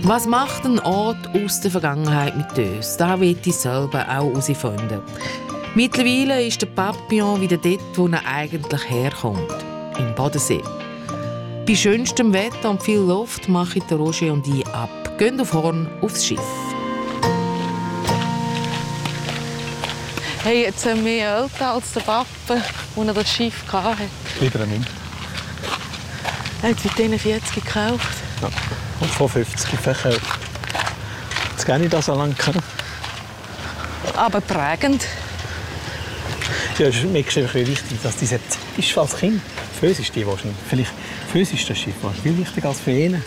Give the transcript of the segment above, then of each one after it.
Was macht ein Ort aus der Vergangenheit mit uns? Da will ich selber auch herausfinden. Mittlerweile ist der Papillon wieder dort, wo er eigentlich herkommt. Im Bodensee. Bei schönstem Wetter und viel Luft machen Roger und ich ab. Gehen auf Horn aufs Schiff. Hey, jetzt haben wir mehr älter als der Papa, als er das Schiff hatte. Lieber nicht. Er hat mit diesen 40 gekauft. Ja. Und von 50 verkauft. Jetzt gar nicht so lange. Aber prägend. Ja, es ist mir wichtig, dass diese Zeit ist als Kind. Für uns ist die wahrscheinlich. Vielleicht für uns ist das Schiff viel wichtiger als für ihn.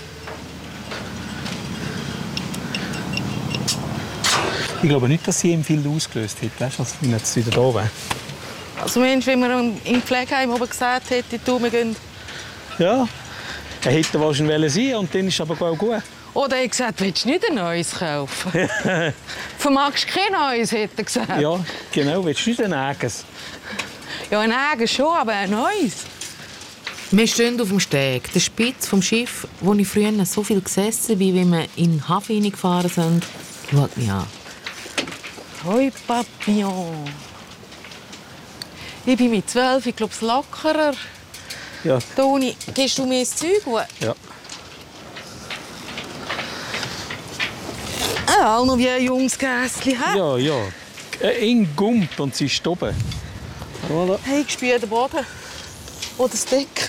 Ich glaube nicht, dass sie ihm viel ausgelöst hat, weißt, als wenn er jetzt wieder da wäre. Also Mensch, wenn man im Pflegeheim oben gesagt hätte, wir gehen. Ja, er hätte wahrscheinlich sein und dann ist es aber auch gut. Oder er hat gesagt, willst du nicht ein neues kaufen? Vermagst du kein neues, hätte er gesagt. Ja, genau, willst du nicht ein eigenes? Ja, ein eigenes schon, aber ein neues. Wir stehen auf dem Steg, der Spitz vom Schiff, wo ich früher so viel gesessen bin, wie wir in den Hafen hineingefahren sind. Schaut mich an. Hoi, Papillon. Ich bin mit 12, ich glaube, es lockerer. Ja. Toni, gehst du mir das Zeug? Ja. Auch noch wie ein junges Gässchen. Ja, ja. Eng gummt und sie ist oben. Voilà. Hey, ich spüre den Boden. Oder das Deck.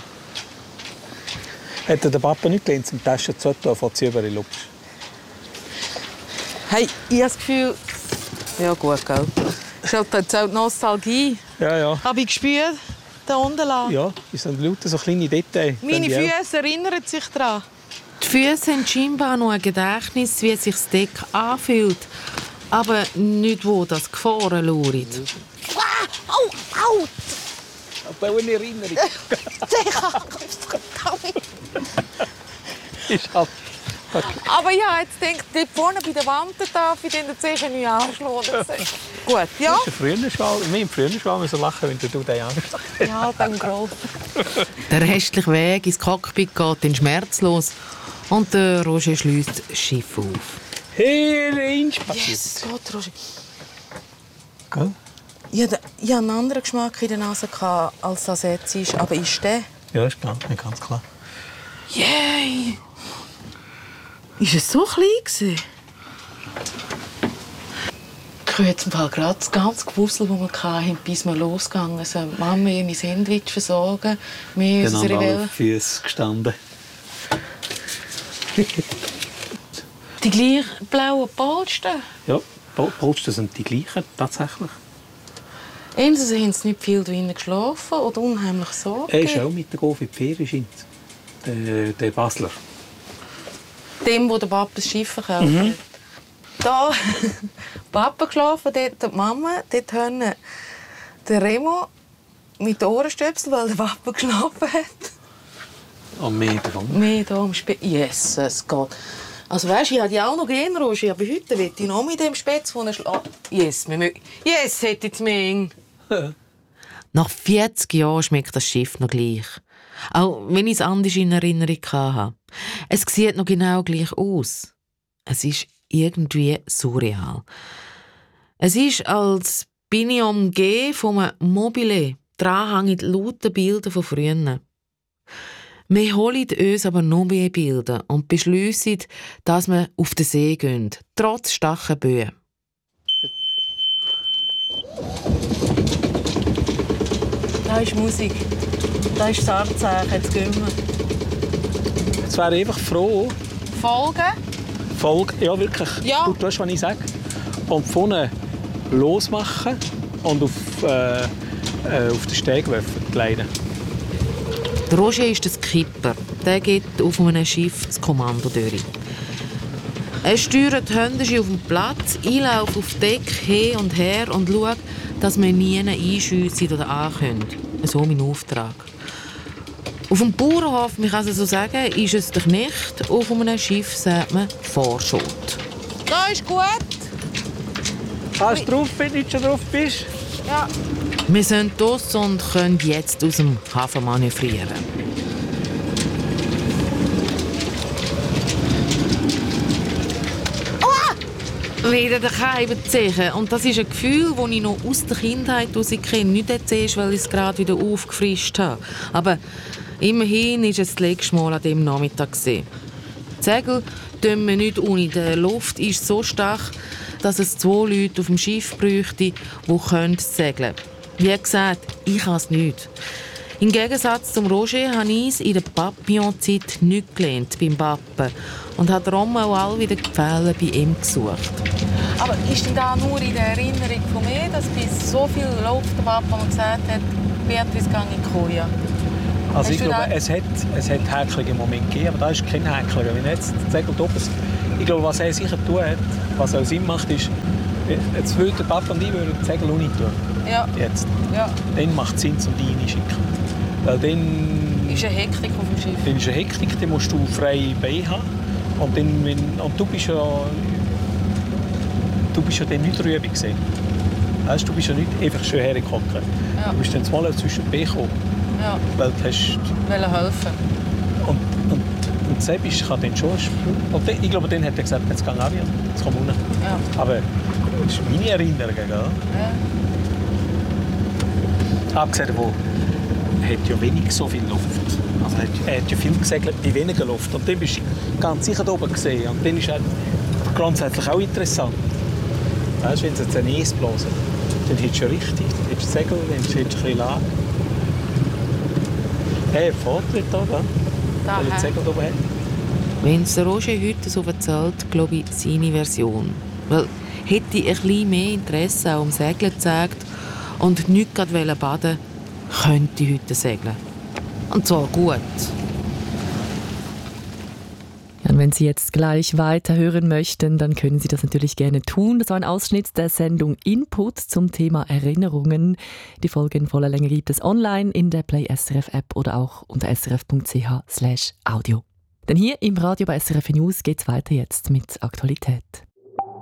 Hätte der Papa nicht gelernt, zum Taschen zu tun, von sie überall lupst. Hey, ich habe das Gefühl... Ja gut, gell. Das ist halt jetzt auch die Nostalgie. Ja, ja. Habe ich gespürt, da unten lang. Ja, es sind lauter so kleine Details. Meine Füße erinnern sich daran. Die Füße haben scheinbar noch ein Gedächtnis, wie sich das Deck anfühlt. Aber nicht, wo das Gefahren lauert. Au, au! Aber eine Erinnerung. Ist halt... Okay. Aber ja, jetzt denkt dort vorne bei der Wand darf ich den sicher nicht anschlagen. Gut, ja? Das ist ein früher Schwal. Wir im frühen Schwal müssen lachen, wenn du den anschlägst. Ja, beim Gross. Der restliche Weg ins Cockpit geht dann schmerzlos und der Roger schliesst das Schiff auf. Hey, Reinspaziert. Yes, Gott, Roger. Gell? Ich hatte einen anderen Geschmack in der Nase, als das jetzt ist. Aber ist der? Ja, ist klar. Ganz klar. Yay! Ist es so klein gewesen? Ich höre jetzt gerade das ganze Gewusel, das wir hatten, bis wir losgegangen sind. Mama mein Sandwich versorgen, wir Dann unsere haben alle Welle. Füße gestanden. Die gleichen blauen Polster. Ja, Polster sind die gleichen, tatsächlich. Entweder haben sie nicht viel drinnen geschlafen oder unheimlich Sorgen. Er ist auch mit der Gof in die Ferien, der Basler. Dem, wo der Papa das Schiff verkauft hat. Da Papa geschlafen, dort die Mama, dort haben der Remo mit den Ohrenstöpseln, weil der Papa geschlafen hat. Am Meer davon. Mehr da am Spätzle. Jesus Gott. Also weißt, ich hatte ja auch noch gerne Roger, aber heute will ich noch mit dem Spätzle von schlafen. Yes, hätte ich es mehr. Nach 40 Jahren schmeckt das Schiff noch gleich. Auch wenn ich es anders in Erinnerung hatte. Es sieht noch genau gleich aus. Es ist irgendwie surreal. Es ist, als bin ich umgeben von einem Mobile. Dran hängen lauter Bilder von früher. Wir holen uns aber noch mehr Bilder und beschliessen, dass wir auf den See gehen, trotz starken Böen. Da ist Musik. Da ist das Abzeichen. Jetzt gehen wir. Jetzt wäre ich einfach froh. Folgen? Ja, wirklich. Ja. Du tust, was ich sage. Und vorne losmachen und auf den Steg leiten. Roger ist der Skipper. Der geht auf einem Schiff das Kommando durch. Er steuert die Hände auf dem Platz, ich laufe auf Deck hin und her und schaue, dass wir nie einschiessen oder ankommen. So mein Auftrag. Auf dem Bauernhof, man kann es so sagen, ist es der Knecht. Auf einem Schiff sagt man Vorschot. Da ist gut. Hast du drauf, wenn du nicht schon drauf bist? Ja. Wir sind draussen und können jetzt aus dem Hafen manövrieren. Wieder daheim ziehen. Und das ist ein Gefühl, das ich noch aus der Kindheit kenne. Nicht erzählst, weil ich es gerade wieder aufgefrischt habe. Aber immerhin war es das letzte Mal an diesem Nachmittag. Die Segel tun wir nicht ohne. Die Luft ist so stark, dass es 2 Leute auf dem Schiff bräuchte, die segeln können. Wie gesagt, ich kann es nicht. Im Gegensatz zum Roger habe ich es in der Papillon-Zeit nicht gelernt beim Pappen und habe darum auch alle wieder Gefälle bei ihm gesucht. Aber ist denn da nur in der Erinnerung von mir, dass bei so viel läuft der Papa und gesagt hat, Beatrice, gehe in die Koje? Also ich glaube, es hat häkelige Momente gegeben, aber da ist kein Häkler. Wenn jetzt das Segel oben ist, ich glaube, was er sicher tun hat, was auch Sinn macht, ist, jetzt würde der Papa und ich das Segel auch nicht tun. Ja. Jetzt. Ja. Dann macht es Sinn, um die reinzuschicken. Weil dann ist eine Hektik auf dem Schiff. Dann ist eine Hektik, dann musst du freie Beine haben. Und du bist ja dann nicht drüber gewesen. Weißt, du bist ja nicht einfach schön hergekommen. Ja. Du bist dann zweimal zwischen den Beinen gekommen. Ja. Weil du hast helfen. Und Sebisch kann dann schon. Und ich glaube, dann hat er gesagt, jetzt gehe ich auch wieder. Jetzt komm runter. Ja. Aber das ist meine Erinnerung. Gell? Ja. Abgesehen davon, er hat ja wenig so viel Luft. Also er hat ja viel gesegelt bei weniger Luft. Und dann bist du ganz sicher oben gesehen. Und dann ist es grundsätzlich auch interessant. Weißt du, wenn sie jetzt ein Eis blasen, dann hättest du ja richtig. Dann hättest du Segel, dann hättest du ein bisschen Lage. Hey, Vortritt da, weil er das Segel oben hat. Wenn es Roger heute so erzählt, glaube ich, seine Version. Weil hätte ich ein bisschen mehr Interesse auch um Segeln gezeigt und nicht gerade baden, könnte ich heute segeln. Und zwar gut. Und wenn Sie jetzt gleich weiterhören möchten, dann können Sie das natürlich gerne tun. Das war ein Ausschnitt der Sendung Input zum Thema Erinnerungen. Die Folge in voller Länge gibt es online in der Play SRF App oder auch unter srf.ch/audio. Denn hier im Radio bei SRF News geht es weiter jetzt mit Aktualität.